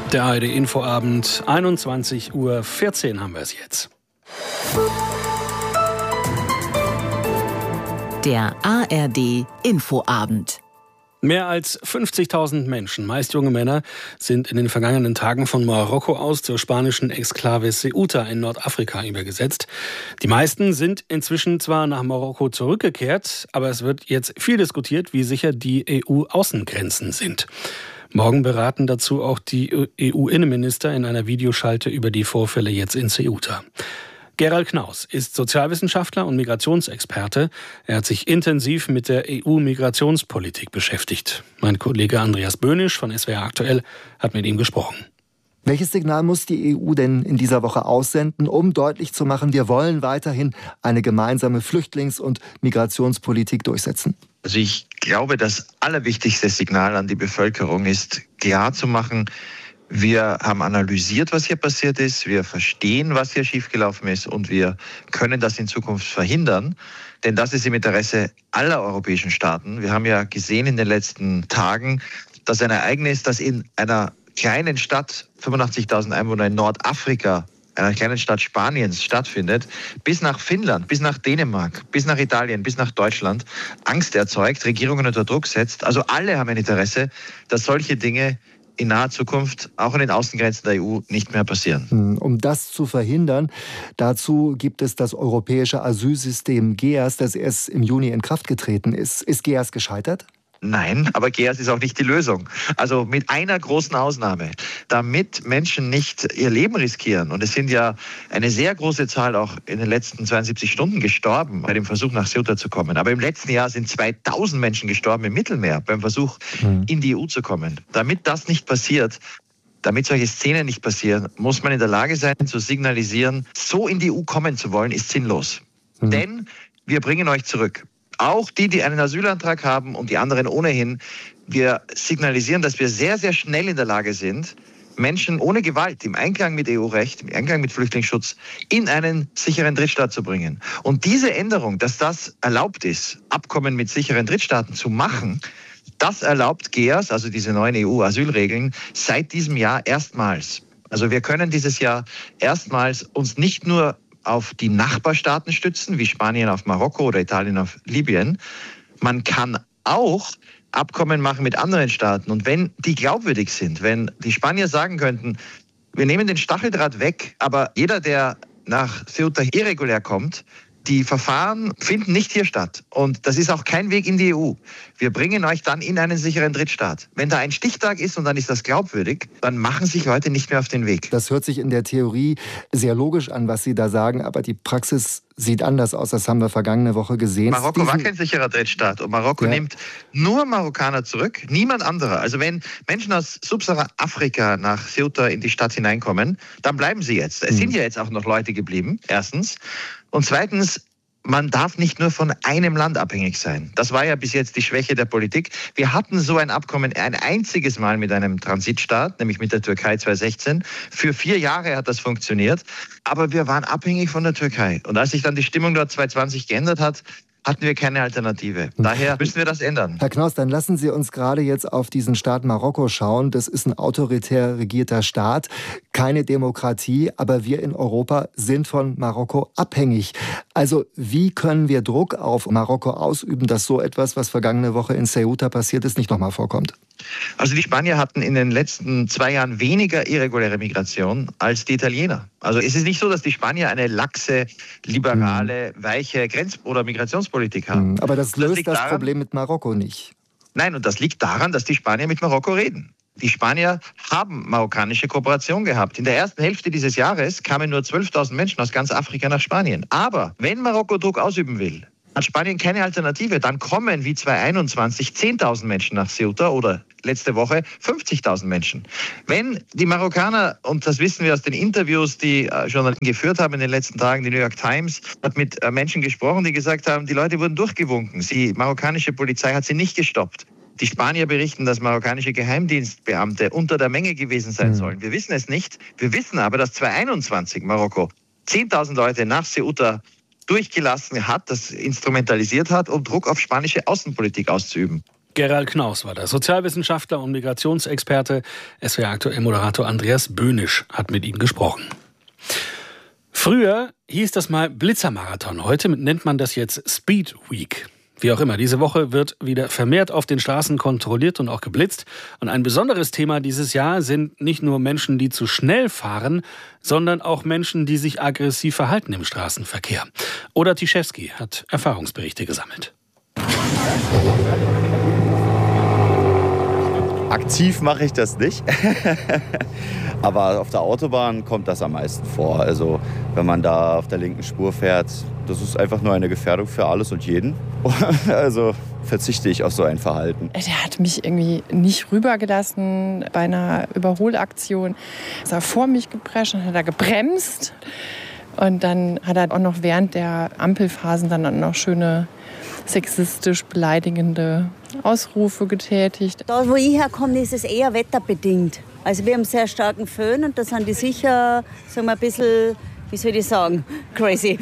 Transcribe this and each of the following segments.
Der ARD-Infoabend, 21:14 Uhr haben wir es jetzt. Der ARD-Infoabend. Mehr als 50.000 Menschen, meist junge Männer, sind in den vergangenen Tagen von Marokko aus zur spanischen Exklave Ceuta in Nordafrika übergesetzt. Die meisten sind inzwischen zwar nach Marokko zurückgekehrt, aber es wird jetzt viel diskutiert, wie sicher die EU-Außengrenzen sind. Morgen beraten dazu auch die EU-Innenminister in einer Videoschalte über die Vorfälle jetzt in Ceuta. Gerald Knaus ist Sozialwissenschaftler und Migrationsexperte. Er hat sich intensiv mit der EU-Migrationspolitik beschäftigt. Mein Kollege Andreas Böhnisch von SWR aktuell hat mit ihm gesprochen. Welches Signal muss die EU denn in dieser Woche aussenden, um deutlich zu machen, wir wollen weiterhin eine gemeinsame Flüchtlings- und Migrationspolitik durchsetzen? Also ich glaube, das allerwichtigste Signal an die Bevölkerung ist, klar zu machen, wir haben analysiert, was hier passiert ist, wir verstehen, was hier schiefgelaufen ist und wir können das in Zukunft verhindern, denn das ist im Interesse aller europäischen Staaten. Wir haben ja gesehen in den letzten Tagen, dass ein Ereignis, das in einer kleinen Stadt, 85.000 Einwohner in Nordafrika, einer kleinen Stadt Spaniens stattfindet, bis nach Finnland, bis nach Dänemark, bis nach Italien, bis nach Deutschland Angst erzeugt, Regierungen unter Druck setzt. Also alle haben ein Interesse, dass solche Dinge in naher Zukunft auch an den Außengrenzen der EU nicht mehr passieren. Um das zu verhindern, dazu gibt es das europäische Asylsystem GEAS, das erst im Juni in Kraft getreten ist. Ist GEAS gescheitert? Nein, aber GEAS ist auch nicht die Lösung. Also mit einer großen Ausnahme. Damit Menschen nicht ihr Leben riskieren, und es sind ja eine sehr große Zahl auch in den letzten 72 Stunden gestorben bei dem Versuch nach Ceuta zu kommen. Aber im letzten Jahr sind 2000 Menschen gestorben im Mittelmeer beim Versuch in die EU zu kommen. Damit das nicht passiert, damit solche Szenen nicht passieren, muss man in der Lage sein zu signalisieren, so in die EU kommen zu wollen, ist sinnlos. Denn wir bringen euch zurück. Auch die einen Asylantrag haben und die anderen ohnehin. Wir signalisieren, dass wir sehr, sehr schnell in der Lage sind, Menschen ohne Gewalt, im Einklang mit EU-Recht, im Einklang mit Flüchtlingsschutz, in einen sicheren Drittstaat zu bringen. Und diese Änderung, dass das erlaubt ist, Abkommen mit sicheren Drittstaaten zu machen, das erlaubt GEAS, also diese neuen EU-Asylregeln, seit diesem Jahr erstmals. Also wir können dieses Jahr erstmals uns nicht nur auf die Nachbarstaaten stützen, wie Spanien auf Marokko oder Italien auf Libyen. Man kann auch Abkommen machen mit anderen Staaten. Und wenn die glaubwürdig sind, wenn die Spanier sagen könnten, wir nehmen den Stacheldraht weg, aber jeder, der nach Ceuta irregulär kommt, die Verfahren finden nicht hier statt. Und das ist auch kein Weg in die EU. Wir bringen euch dann in einen sicheren Drittstaat. Wenn da ein Stichtag ist und dann ist das glaubwürdig, dann machen sich Leute nicht mehr auf den Weg. Das hört sich in der Theorie sehr logisch an, was Sie da sagen, aber die Praxis sieht anders aus. Das haben wir vergangene Woche gesehen. Marokko war kein sicherer Drittstaat und Marokko nimmt nur Marokkaner zurück, niemand anderer. Also wenn Menschen aus Subsahara-Afrika nach Ceuta in die Stadt hineinkommen, dann bleiben sie jetzt. Es sind ja jetzt auch noch Leute geblieben, erstens. Und zweitens, man darf nicht nur von einem Land abhängig sein. Das war ja bis jetzt die Schwäche der Politik. Wir hatten so ein Abkommen ein einziges Mal mit einem Transitstaat, nämlich mit der Türkei 2016. Für 4 Jahre hat das funktioniert. Aber wir waren abhängig von der Türkei. Und als sich dann die Stimmung dort 2020 geändert hat, hatten wir keine Alternative. Daher müssen wir das ändern. Herr Knaus, dann lassen Sie uns gerade jetzt auf diesen Staat Marokko schauen. Das ist ein autoritär regierter Staat, keine Demokratie, aber wir in Europa sind von Marokko abhängig. Also wie können wir Druck auf Marokko ausüben, dass so etwas, was vergangene Woche in Ceuta passiert ist, nicht nochmal vorkommt? Also die Spanier hatten in den letzten 2 Jahren weniger irreguläre Migration als die Italiener. Also es ist nicht so, dass die Spanier eine laxe, liberale, weiche Grenz- oder Migrationspolitik haben. Aber das löst das Problem mit Marokko nicht. Nein, und das liegt daran, dass die Spanier mit Marokko reden. Die Spanier haben marokkanische Kooperation gehabt. In der ersten Hälfte dieses Jahres kamen nur 12.000 Menschen aus ganz Afrika nach Spanien. Aber wenn Marokko Druck ausüben will, hat Spanien keine Alternative. Dann kommen wie 2021 10.000 Menschen nach Ceuta oder letzte Woche 50.000 Menschen. Wenn die Marokkaner, und das wissen wir aus den Interviews, die Journalisten geführt haben in den letzten Tagen, die New York Times hat mit Menschen gesprochen, die gesagt haben, die Leute wurden durchgewunken. Die marokkanische Polizei hat sie nicht gestoppt. Die Spanier berichten, dass marokkanische Geheimdienstbeamte unter der Menge gewesen sein sollen. Wir wissen es nicht. Wir wissen aber, dass 2021 Marokko 10.000 Leute nach Ceuta durchgelassen hat, das instrumentalisiert hat, um Druck auf spanische Außenpolitik auszuüben. Gerald Knaus war das. Sozialwissenschaftler und Migrationsexperte. SWR-Aktuell-Moderator Andreas Böhnisch hat mit ihm gesprochen. Früher hieß das mal Blitzermarathon. Heute nennt man das jetzt Speed Week. Wie auch immer, diese Woche wird wieder vermehrt auf den Straßen kontrolliert und auch geblitzt. Und ein besonderes Thema dieses Jahr sind nicht nur Menschen, die zu schnell fahren, sondern auch Menschen, die sich aggressiv verhalten im Straßenverkehr. Oda Tiszewski hat Erfahrungsberichte gesammelt. Aktiv mache ich das nicht, aber auf der Autobahn kommt das am meisten vor. Also wenn man da auf der linken Spur fährt, das ist einfach nur eine Gefährdung für alles und jeden. Also verzichte ich auf so ein Verhalten. Der hat mich irgendwie nicht rübergelassen bei einer Überholaktion. Ist er vor mich geprescht und hat er gebremst. Und dann hat er auch noch während der Ampelphasen dann auch noch schöne sexistisch beleidigende Ausrufe getätigt. Da, wo ich herkomme, ist es eher wetterbedingt. Also wir haben einen sehr starken Föhn und da sind die sicher, sagen wir, ein bisschen, wie soll ich sagen, crazy.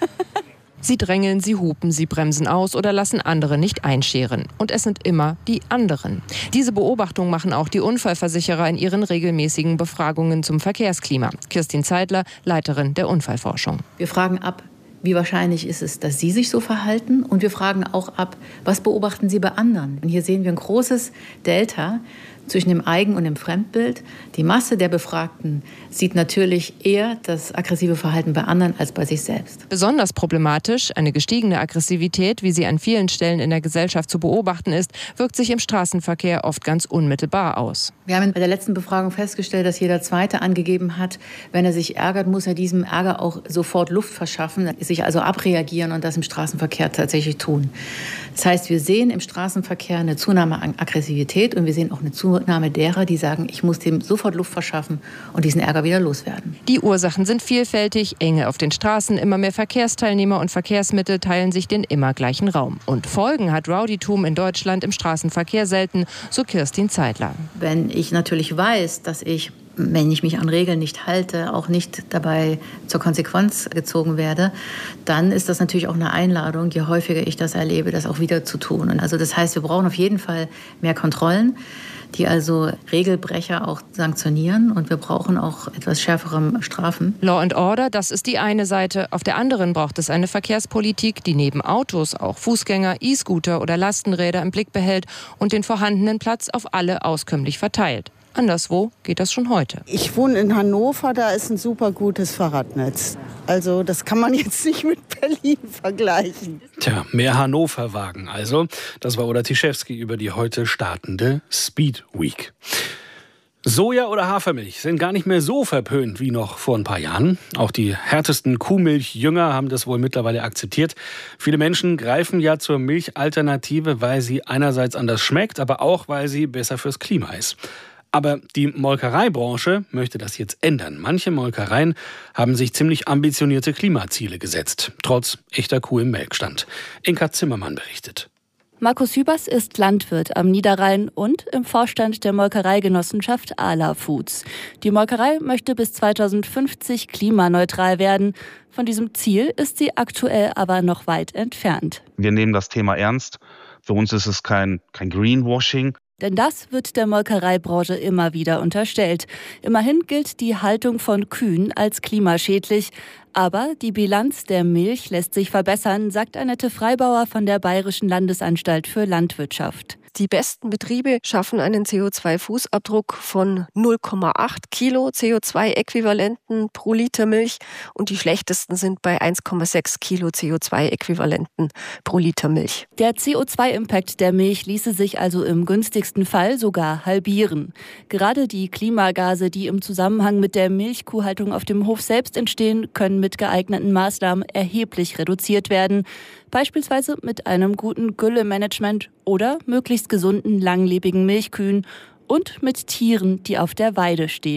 Sie drängeln, sie hupen, sie bremsen aus oder lassen andere nicht einscheren. Und es sind immer die anderen. Diese Beobachtung machen auch die Unfallversicherer in ihren regelmäßigen Befragungen zum Verkehrsklima. Kirstin Zeidler, Leiterin der Unfallforschung. Wir fragen ab, wie wahrscheinlich ist es, dass Sie sich so verhalten? Und wir fragen auch ab, was beobachten Sie bei anderen? Und hier sehen wir ein großes Delta zwischen dem Eigen- und dem Fremdbild. Die Masse der Befragten sieht natürlich eher das aggressive Verhalten bei anderen als bei sich selbst. Besonders problematisch, eine gestiegene Aggressivität, wie sie an vielen Stellen in der Gesellschaft zu beobachten ist, wirkt sich im Straßenverkehr oft ganz unmittelbar aus. Wir haben bei der letzten Befragung festgestellt, dass jeder Zweite angegeben hat, wenn er sich ärgert, muss er diesem Ärger auch sofort Luft verschaffen, sich also abreagieren und das im Straßenverkehr tatsächlich tun. Das heißt, wir sehen im Straßenverkehr eine Zunahme an Aggressivität und wir sehen auch eine Zunahme derer, die sagen, ich muss dem sofort Luft verschaffen und diesen Ärger wieder loswerden. Die Ursachen sind vielfältig, Enge auf den Straßen, immer mehr Verkehrsteilnehmer und Verkehrsmittel teilen sich den immer gleichen Raum. Und Folgen hat Rowdytum in Deutschland im Straßenverkehr selten, so Kirstin Zeidler. Wenn ich natürlich weiß, dass ich, wenn ich mich an Regeln nicht halte, auch nicht dabei zur Konsequenz gezogen werde, dann ist das natürlich auch eine Einladung, je häufiger ich das erlebe, das auch wieder zu tun. Und also das heißt, wir brauchen auf jeden Fall mehr Kontrollen, die also Regelbrecher auch sanktionieren und wir brauchen auch etwas schärfere Strafen. Law and Order, das ist die eine Seite. Auf der anderen braucht es eine Verkehrspolitik, die neben Autos auch Fußgänger, E-Scooter oder Lastenräder im Blick behält und den vorhandenen Platz auf alle auskömmlich verteilt. Anderswo geht das schon heute. Ich wohne in Hannover, da ist ein super gutes Fahrradnetz. Also das kann man jetzt nicht mit Berlin vergleichen. Tja, mehr Hannover-Wagen also. Das war Oda Tiszewski über die heute startende Speed Week. Soja oder Hafermilch sind gar nicht mehr so verpönt wie noch vor ein paar Jahren. Auch die härtesten Kuhmilchjünger haben das wohl mittlerweile akzeptiert. Viele Menschen greifen ja zur Milchalternative, weil sie einerseits anders schmeckt, aber auch, weil sie besser fürs Klima ist. Aber die Molkereibranche möchte das jetzt ändern. Manche Molkereien haben sich ziemlich ambitionierte Klimaziele gesetzt, trotz echter Kuh im Melkstand. Inka Zimmermann berichtet. Markus Hübers ist Landwirt am Niederrhein und im Vorstand der Molkereigenossenschaft Arla Foods. Die Molkerei möchte bis 2050 klimaneutral werden. Von diesem Ziel ist sie aktuell aber noch weit entfernt. Wir nehmen das Thema ernst. Für uns ist es kein Greenwashing. Denn das wird der Molkereibranche immer wieder unterstellt. Immerhin gilt die Haltung von Kühen als klimaschädlich. Aber die Bilanz der Milch lässt sich verbessern, sagt Annette Freibauer von der Bayerischen Landesanstalt für Landwirtschaft. Die besten Betriebe schaffen einen CO2-Fußabdruck von 0,8 Kilo CO2-Äquivalenten pro Liter Milch und die schlechtesten sind bei 1,6 Kilo CO2-Äquivalenten pro Liter Milch. Der CO2-Impact der Milch ließe sich also im günstigsten Fall sogar halbieren. Gerade die Klimagase, die im Zusammenhang mit der Milchkuhhaltung auf dem Hof selbst entstehen, können mit geeigneten Maßnahmen erheblich reduziert werden. Beispielsweise mit einem guten Güllemanagement oder möglichst gesunden, langlebigen Milchkühen und mit Tieren, die auf der Weide stehen.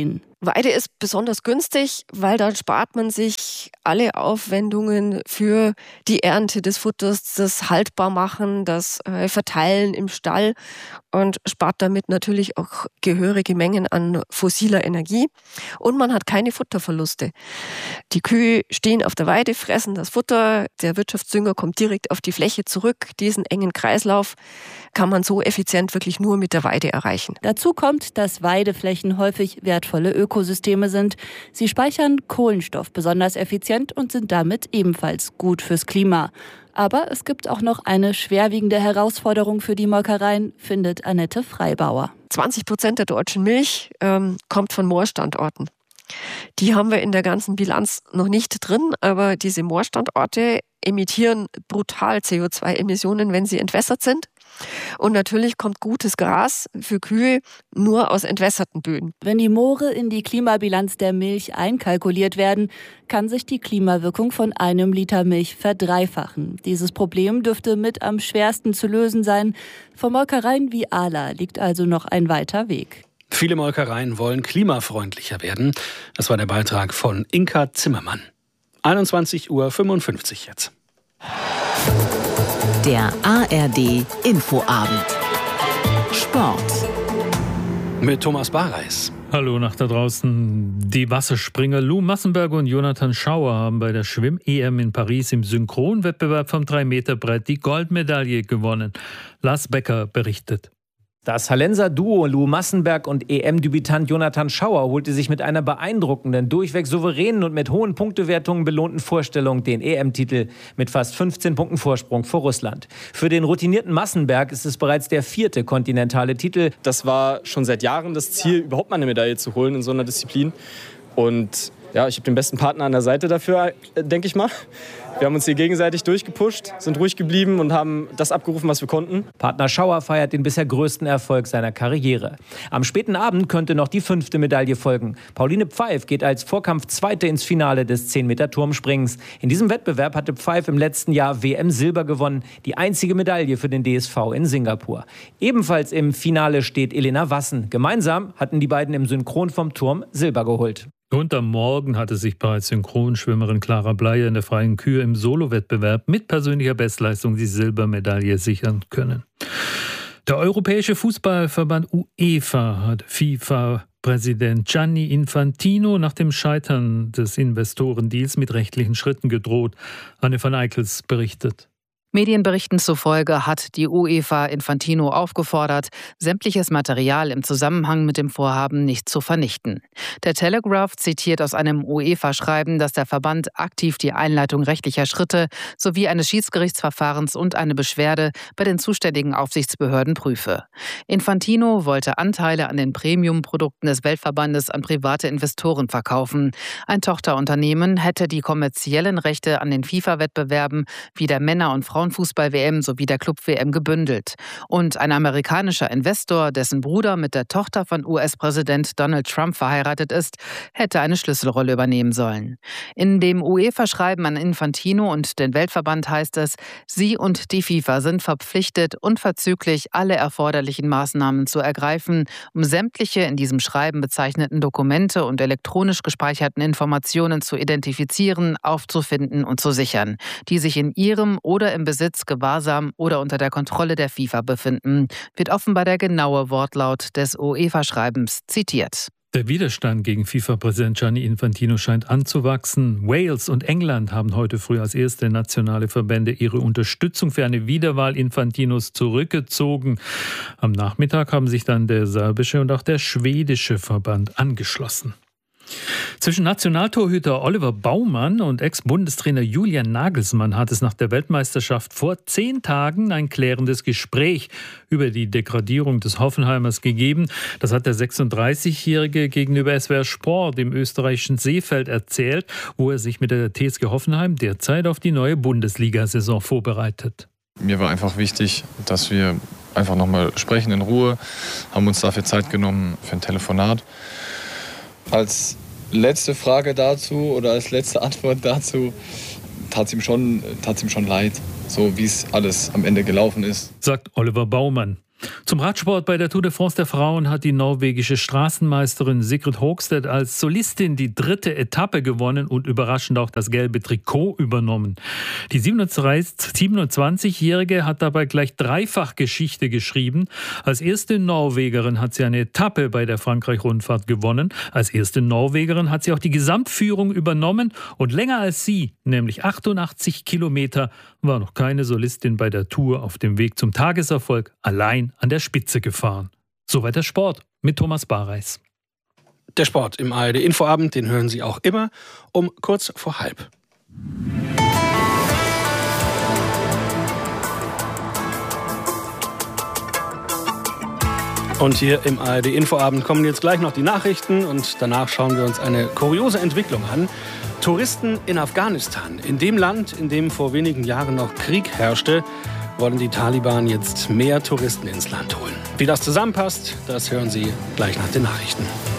Weide ist besonders günstig, weil dann spart man sich alle Aufwendungen für die Ernte des Futters, das Haltbarmachen, das Verteilen im Stall und spart damit natürlich auch gehörige Mengen an fossiler Energie. Und man hat keine Futterverluste. Die Kühe stehen auf der Weide, fressen das Futter, der Wirtschaftsdünger kommt direkt auf die Fläche zurück. Diesen engen Kreislauf kann man so effizient wirklich nur mit der Weide erreichen. Dazu kommt, dass Weideflächen häufig wertvolle Ökosysteme sind. Sie speichern Kohlenstoff besonders effizient und sind damit ebenfalls gut fürs Klima. Aber es gibt auch noch eine schwerwiegende Herausforderung für die Molkereien, findet Annette Freibauer. 20% der deutschen Milch kommt von Moorstandorten. Die haben wir in der ganzen Bilanz noch nicht drin, aber diese Moorstandorte emittieren brutal CO2-Emissionen, wenn sie entwässert sind. Und natürlich kommt gutes Gras für Kühe nur aus entwässerten Böden. Wenn die Moore in die Klimabilanz der Milch einkalkuliert werden, kann sich die Klimawirkung von 1 Liter Milch verdreifachen. Dieses Problem dürfte mit am schwersten zu lösen sein. Für Molkereien wie Arla liegt also noch ein weiter Weg. Viele Molkereien wollen klimafreundlicher werden. Das war der Beitrag von Inka Zimmermann. 21:55 Uhr jetzt. Der ARD Infoabend. Sport. Mit Thomas Bareis. Hallo nach da draußen. Die Wasserspringer Lou Massenberger und Jonathan Schauer haben bei der Schwimm-EM in Paris im Synchronwettbewerb vom 3-Meter-Brett die Goldmedaille gewonnen. Lars Becker berichtet. Das Hallenser Duo Lou Massenberg und EM-Debütant Jonathan Schauer holte sich mit einer beeindruckenden, durchweg souveränen und mit hohen Punktewertungen belohnten Vorstellung den EM-Titel mit fast 15 Punkten Vorsprung vor Russland. Für den routinierten Massenberg ist es bereits der 4. kontinentale Titel. Das war schon seit Jahren das Ziel, überhaupt mal eine Medaille zu holen in so einer Disziplin. Und ja, ich habe den besten Partner an der Seite dafür, denke ich mal. Wir haben uns hier gegenseitig durchgepusht, sind ruhig geblieben und haben das abgerufen, was wir konnten. Partner Schauer feiert den bisher größten Erfolg seiner Karriere. Am späten Abend könnte noch die 5. Medaille folgen. Pauline Pfeif geht als Vorkampf-Zweite ins Finale des 10-Meter-Turmspringens. In diesem Wettbewerb hatte Pfeif im letzten Jahr WM-Silber gewonnen, die einzige Medaille für den DSV in Singapur. Ebenfalls im Finale steht Elena Wassen. Gemeinsam hatten die beiden im Synchron vom Turm Silber geholt. Und am Morgen hatte sich bereits Synchronschwimmerin Clara Bleier in der freien Kür im Solowettbewerb mit persönlicher Bestleistung die Silbermedaille sichern können. Der Europäische Fußballverband UEFA hat FIFA-Präsident Gianni Infantino nach dem Scheitern des Investorendeals mit rechtlichen Schritten gedroht. Anne van Eickels berichtet. Medienberichten zufolge hat die UEFA Infantino aufgefordert, sämtliches Material im Zusammenhang mit dem Vorhaben nicht zu vernichten. Der Telegraph zitiert aus einem UEFA-Schreiben, dass der Verband aktiv die Einleitung rechtlicher Schritte sowie eines Schiedsgerichtsverfahrens und eine Beschwerde bei den zuständigen Aufsichtsbehörden prüfe. Infantino wollte Anteile an den Premium-Produkten des Weltverbandes an private Investoren verkaufen. Ein Tochterunternehmen hätte die kommerziellen Rechte an den FIFA-Wettbewerben wie der Männer- und Frauenfußball-WM sowie der Club-WM gebündelt. Und ein amerikanischer Investor, dessen Bruder mit der Tochter von US-Präsident Donald Trump verheiratet ist, hätte eine Schlüsselrolle übernehmen sollen. In dem UEFA-Schreiben an Infantino und den Weltverband heißt es, sie und die FIFA sind verpflichtet, unverzüglich alle erforderlichen Maßnahmen zu ergreifen, um sämtliche in diesem Schreiben bezeichneten Dokumente und elektronisch gespeicherten Informationen zu identifizieren, aufzufinden und zu sichern, die sich in ihrem oder im Besitz, Gewahrsam oder unter der Kontrolle der FIFA befinden, wird offenbar der genaue Wortlaut des UEFA-Schreibens zitiert. Der Widerstand gegen FIFA-Präsident Gianni Infantino scheint anzuwachsen. Wales und England haben heute früh als erste nationale Verbände ihre Unterstützung für eine Wiederwahl Infantinos zurückgezogen. Am Nachmittag haben sich dann der serbische und auch der schwedische Verband angeschlossen. Zwischen Nationaltorhüter Oliver Baumann und Ex-Bundestrainer Julian Nagelsmann hat es nach der Weltmeisterschaft vor 10 Tagen ein klärendes Gespräch über die Degradierung des Hoffenheimers gegeben. Das hat der 36-Jährige gegenüber SWR Sport im österreichischen Seefeld erzählt, wo er sich mit der TSG Hoffenheim derzeit auf die neue Bundesliga-Saison vorbereitet. Mir war einfach wichtig, dass wir einfach nochmal sprechen in Ruhe, haben uns dafür Zeit genommen für ein Telefonat. Als letzte Frage dazu oder als letzte Antwort dazu tat es ihm schon leid, so wie es alles am Ende gelaufen ist. Sagt Oliver Baumann. Zum Radsport bei der Tour de France der Frauen hat die norwegische Straßenmeisterin Sigrid Hågstedt als Solistin die 3. Etappe gewonnen und überraschend auch das gelbe Trikot übernommen. Die 27-Jährige hat dabei gleich dreifach Geschichte geschrieben. Als erste Norwegerin hat sie eine Etappe bei der Frankreich-Rundfahrt gewonnen. Als erste Norwegerin hat sie auch die Gesamtführung übernommen und länger als sie, nämlich 88 Kilometer, war noch keine Solistin bei der Tour auf dem Weg zum Tageserfolg allein an der Spitze gefahren. Soweit der Sport mit Thomas Bareis. Der Sport im ARD-Infoabend, den hören Sie auch immer um kurz vor halb. Und hier im ARD-Infoabend kommen jetzt gleich noch die Nachrichten und danach schauen wir uns eine kuriose Entwicklung an. Touristen in Afghanistan, in dem Land, in dem vor wenigen Jahren noch Krieg herrschte, wollen die Taliban jetzt mehr Touristen ins Land holen. Wie das zusammenpasst, das hören Sie gleich nach den Nachrichten.